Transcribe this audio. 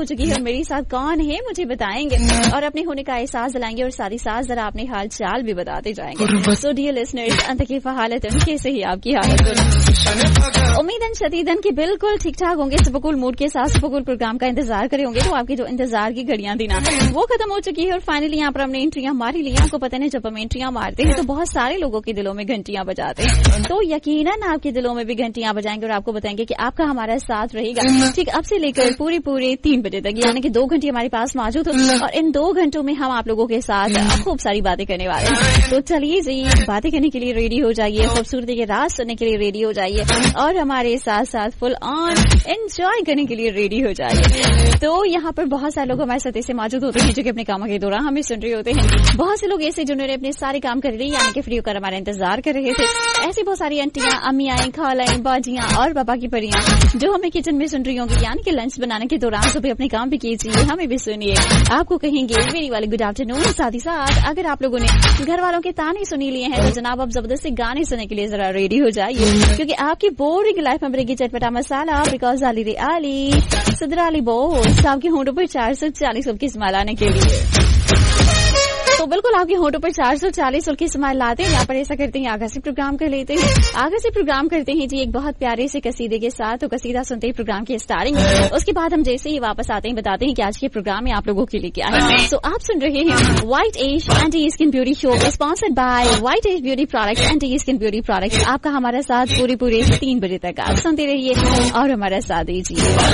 ہو چکی ہے, میرے ساتھ کون ہے مجھے بتائیں گے اور اپنے ہونے کا احساس دلائیں گے, اور ساتھ ہی ساتھ ذرا اپنے حال چال بھی بتاتے جائیں گے. سو ڈیئر لسنرز, انت کیف حالتن, کیسے ہی آپ کی حالت؟ امیدن شدیدن کہ بالکل ٹھیک ٹھاک ہوں گے, سپکول موڈ کے ساتھ سپکول پروگرام کا انتظار کرے ہوں گے. تو آپ کی جو انتظار کی گھڑیاں تھی نا وہ ختم ہو چکی ہے, اور فائنلی یہاں پر ہم نے انٹریاں ماری لی. آپ کو پتہ نہیں جب ہم انٹریاں مارتے ہیں تو بہت سارے لوگوں کے دلوں میں گھنٹیاں بجاتے ہیں, تو یقیناً آپ کے دلوں میں بھی گھنٹیاں بجائیں گے اور آپ کو بتائیں گے کہ آپ کا ہمارا ساتھ رہے گا ٹھیک اب سے لے کر پورے 3 بجے تک, یعنی کہ 2 گھنٹے ہمارے پاس موجود ہو, اور ان 2 گھنٹوں میں ہم آپ لوگوں کے ساتھ خوب ساری باتیں کرنے والے ہیں. تو چلیے جی, باتیں کرنے کے لیے ریڈی ہو جائیے, خوبصورتی کے راز سننے کے لیے ریڈی ہو جائیے, اور ہمارے ساتھ ساتھ فل آن انجوائے کرنے کے لیے ریڈی ہو جائیے. تو یہاں پر بہت سارے لوگ ہمارے ساتھ ایسے موجود ہوتے ہیں جو کہ اپنے کاموں کے دوران ہمیں سن رہے ہوتے ہیں. بہت سے لوگ ایسے جنہوں نے اپنے سارے کام کر رہے, یعنی کہ فری ہو کر ہمارا انتظار کر رہے تھے. ایسی بہت ساری انٹیاں, امیاں, خالائیں, باجیاں اور پاپا کی پریاں جو ہمیں کچن میں سن رہی ہوں گی, یعنی کہ لنچ بنانے کے دوران صبح اپنے کام بھی کیجیے, ہمیں بھی سنیے. آپ کو کہیں گے میری والے گڈ آفٹر نون. ساتھ ہی ساتھ اگر آپ لوگوں نے گھر والوں کے تانے سنی لیے ہیں تو جناب آپ زبردست گانے سننے کے لیے ذرا ریڈی ہو جائیے, کیونکہ آپ کی بورنگ لائف میں بڑے گی چٹپٹا مسالہ, بیکاز علی صدر علی بوس آپ کے ہونٹوں پر 440 کی اسمائل آنے کے لیے. تو بالکل آپ کے ہونٹوں پر 440 کی اسمائل لاتے ہیں. یہاں پر ایسا کرتے ہیں, آگے سے پروگرام کر لیتے ہیں, آگے سے پروگرام کرتے ہیں جی ایک بہت پیارے سے قصیدے کے ساتھ. تو قصیدہ سنتے ہی پروگرام کی اسٹارٹنگ, اس کے بعد ہم جیسے ہی واپس آتے ہیں بتاتے ہیں کہ آج کے پروگرام میں آپ لوگوں کے لیے کیا ہے. تو آپ سن رہے ہیں white age anti skin beauty show, sponsored by white age beauty products, anti skin beauty products. آپ کا ہمارا ساتھ پورے 3 بجے تک آپ سنتے رہیے اور ہمارا ساتھ دیجیے.